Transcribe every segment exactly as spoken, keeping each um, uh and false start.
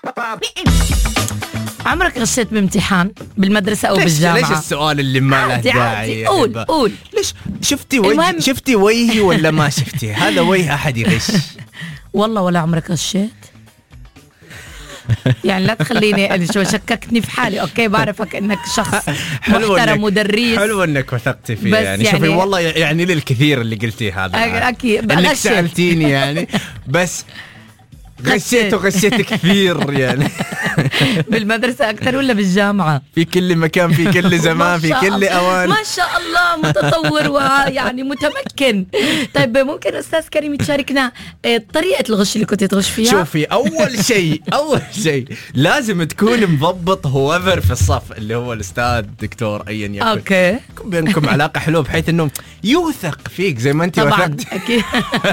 عمرك غشيت بامتحان بالمدرسة أو بالجامعة؟ ليش السؤال اللي ما له داعي؟ قول قول. ليش شفتي وجه شفتي وجهي ولا ما شفتي؟ هذا وجه أحد يغش. والله ولا عمرك غشيت؟ يعني لا تخليني شو شككتني في حالي. اوكي بعرفك انك شخص محترم ودريس. حلو انك وثقتي فيه يعني, يعني شوفي والله يعني لي الكثير اللي قلتيه هذا اكيد انك سألتيني يعني بس غشيت وغشيت كثير يعني. بالمدرسة أكثر ولا بالجامعة؟ في كل مكان في كل زمان في كل أوان. ما شاء الله متطور ويعني متمكن. طيب ممكن أستاذ كريم تشاركنا طريقة الغش اللي كنت تغش فيها؟ شوفي أول شيء أول شيء لازم تكون مضبط هوفر في الصف اللي هو الأستاذ دكتور أيا يكن. أوكي. يكون بينكم علاقة حلوة بحيث إنه يوثق فيك زي ما أنت وثقت. أكيد.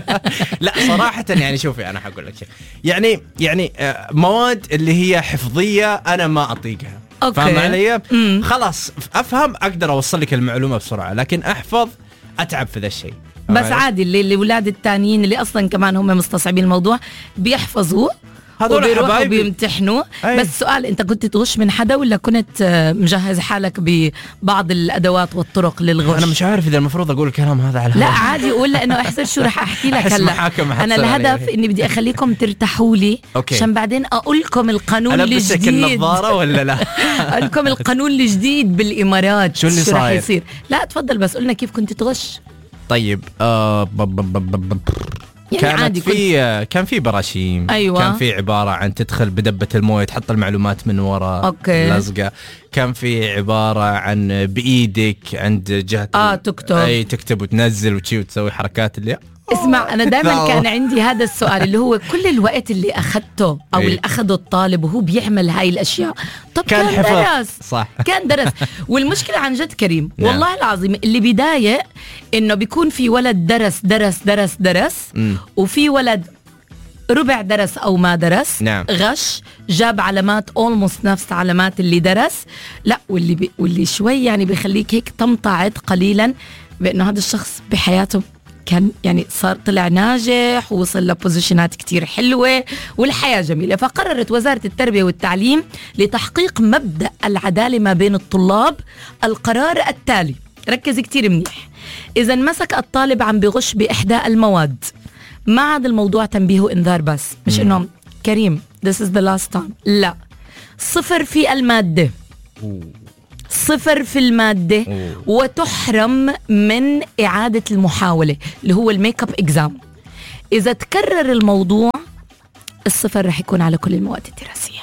لا صراحة يعني شوفي أنا حقول لك شيء يعني يعني مواد اللي هي حفظية أنا ما أطيقها. فاهم علي؟ خلاص أفهم أقدر أوصل لك المعلومة بسرعة لكن أحفظ أتعب في ذا الشيء. بس عادي اللي الأولاد التانيين اللي أصلا كمان هم مستصعبين الموضوع بيحفظوا وبيروحوا بيمتحنوا. بس سؤال انت كنت تغش من حدا ولا كنت مجهز حالك ببعض الادوات والطرق للغش؟ انا مش عارف اذا المفروض اقول الكلام هذا على لا عادي قول لانه احسن شو رح احكي لك هلا. انا الهدف اني بدي اخليكم ترتاحوا لي عشان بعدين اقول لكم القانون الجديد. البسك النظاره ولا لا؟ اقول لكم القانون الجديد بالامارات شو اللي صاير؟ رح يصير. لا تفضل بس قلنا كيف كنت تغش. طيب آه ب ب ب ب ب. يعني كانت في كان في براشيم. أيوة. كان في عبارة عن تدخل بدبة المويه تحط المعلومات من وراء لزقة. كان في عبارة عن بإيدك عند جهة آه تكتب أي تكتب وتنزل وتشي وتسوي حركات اللي اسمع أنا دائما كان عندي هذا السؤال اللي هو كل الوقت اللي أخذته أو اللي أخذه الطالب وهو بيعمل هاي الأشياء طب كان, كان درس صح. كان درس. والمشكلة عن جد كريم والله العظيم اللي بيضايق إنه بيكون في ولد درس درس درس درس م. وفي ولد ربع درس أو ما درس. نعم. غش جاب علامات almost نفس علامات اللي درس. لا واللي بي واللي شوي يعني بيخليك هيك تمتعض قليلا بأنه هذا الشخص بحياته كان يعني صار طلع ناجح ووصل لبوزيشنات كتير حلوة والحياة جميلة. فقررت وزارة التربية والتعليم لتحقيق مبدأ العدالة ما بين الطلاب القرار التالي. ركز كتير منيح. إذا مسك الطالب عم بغش بإحدى المواد ما عاد الموضوع تنبيه وإنذار بس مش إنه كريم this is the last time. لا صفر في المادة صفر في المادة أوه. وتحرم من إعادة المحاولة اللي هو الميك اب إكزام. إذا تكرر الموضوع الصفر رح يكون على كل المواد الدراسية.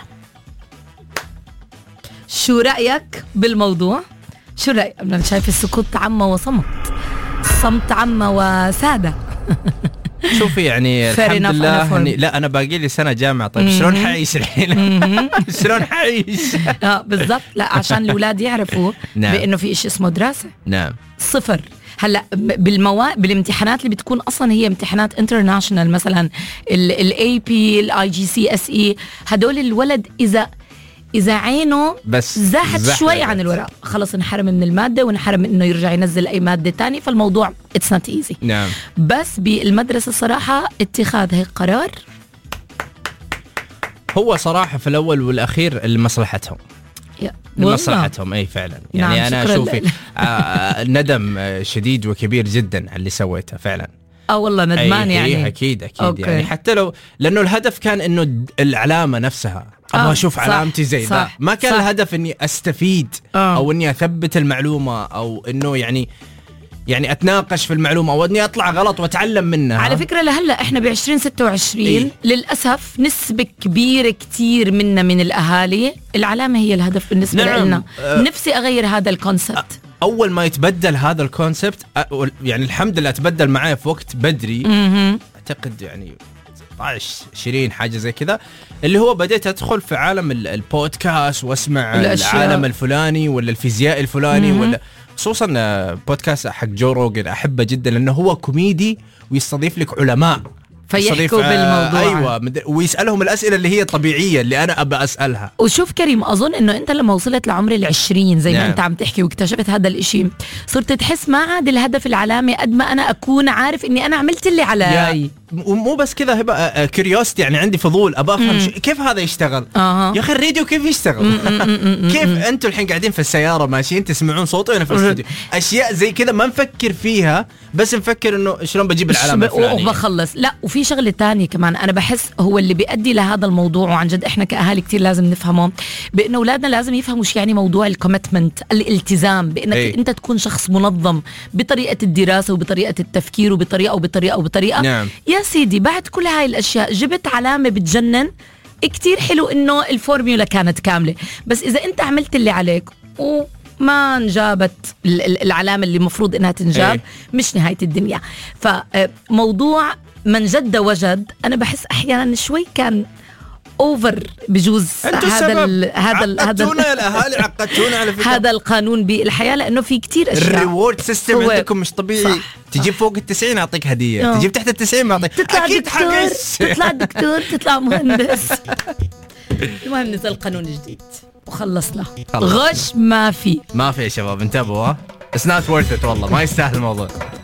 شو رأيك بالموضوع؟ شو رأيك؟ أنا شايف السكوت عامة وصمت صمت عامة وسادة. شوفي يعني الحمد لله يعني لا أنا باقي لي سنة جامعة. طيب شلون حعيش الحين؟ شلون حعيش؟ آه بالضبط. لا عشان الأولاد يعرفوا نعم. بأنه في إشي اسمه دراسة. نعم. صفر. هلا بالمواد بالامتحانات اللي بتكون أصلا هي امتحانات انترناشنال مثلا ال إيه بي ال آي جي سي إس إي هدول الولد إذا إذا عينه بس زاحت شوي عن الورق خلص انحرم من المادة وانحرم من إنه يرجع ينزل أي مادة تاني. فالموضوع it's not easy. نعم. بس بالمدرسة الصراحة اتخاذ هيك قرار هو صراحة في الأول والأخير لمصلحتهم لمصلحتهم أي فعلا يعني نعم. أنا شوفي آه ندم شديد وكبير جدا على اللي سويته فعلا. اه والله ندمان يعني أكيد أكيد أوكي. يعني حتى لو لأنه الهدف كان إنه العلامة نفسها أبغى أشوف علامتي زي ذا ما كان صح. الهدف إني أستفيد أوه. أو إني أثبت المعلومة أو إنه يعني يعني أتناقش في المعلومة أو إني أطلع غلط وأتعلم منها. على فكرة لهلا إحنا بعشرين ستة وعشرين إيه؟ للأسف نسبة كبيرة كتير منا من الأهالي العلامة هي الهدف بالنسبة نعم. لنا أه نفسي أغير هذا الكونسبت. أول ما يتبدل هذا الكونسبت يعني الحمد لله تبدل معي في وقت بدري م-م. أعتقد يعني عشرين حاجة زي كذا اللي هو بديت أدخل في عالم البودكاست واسمع العالم الفلاني ولا الفيزياء الفلاني م-م. ولا خصوصا بودكاست حق جو روجن أحبه جدا لأنه هو كوميدي ويستضيف لك علماء فيحكوا بالموضوع. أيوة ويسألهم الأسئلة اللي هي طبيعية اللي أنا أبى أسألها. وشوف كريم أظن إنه أنت لما وصلت لعمر العشرين زي نعم. ما أنت عم تحكي واكتشفت هذا الإشي صرت تحس ما عاد الهدف العلامي قد ما أنا أكون عارف إني أنا عملت اللي علي. ومو بس كذا هبه كيوريوستي، يعني عندي فضول ابى افهم ش... كيف هذا يشتغل. آه. يا اخي الراديو كيف يشتغل؟ كيف انتم الحين قاعدين في السياره ماشيين تسمعون صوتي وانا في الاستوديو؟ اشياء زي كذا ما نفكر فيها، بس نفكر انه شلون بجيب العلامه الفلانيه وبخلص. لا وفي شغله تانية كمان انا بحس هو اللي بيؤدي لهذا الموضوع، وعن جد احنا كاهالي كتير لازم نفهمه، بانه اولادنا لازم يفهموا شو يعني موضوع الكوميتمنت، الالتزام، بانك أي. انت تكون شخص منظم بطريقه الدراسه وبطريقه التفكير وبطريقه وبطريقه وبطريقه. نعم. يا سيدي بعد كل هاي الاشياء جبت علامه بتجنن. كتير حلو انه الفورميولا كانت كامله، بس اذا انت عملت اللي عليك وما انجابت العلامه اللي المفروض انها تنجاب، أي. مش نهايه الدنيا. فموضوع من جد وجد انا بحس احيانا شوي كان اوفر بجوز هذا ال هذا ال عقدتونا يا الاهالي، عقدتونا على فكره هذا القانون بالحياه، لانه في كتير اشياء. الريورد سيستم عندكم مش طبيعي. صح. تجيب فوق التسعين اعطيك هديه، أوه. تجيب تحت التسعين ما اعطيك. تطلع اكيد دكتور حقس. تطلع دكتور، تطلع مهندس. المهم نزل قانون جديد وخلصنا. غش ما في ما في يا شباب، انتبهوا. It's not worth it والله، ما يستاهل الموضوع.